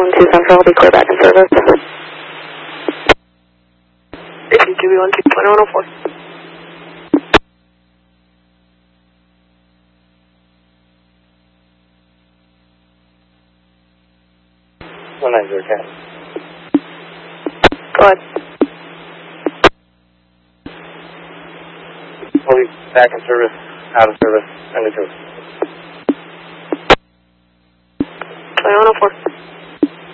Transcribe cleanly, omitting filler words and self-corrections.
2 Central, I'll be clear back in service. QB1 2.104. One 90 10. Go ahead. We'll be back in service, out of service, and into. 2104.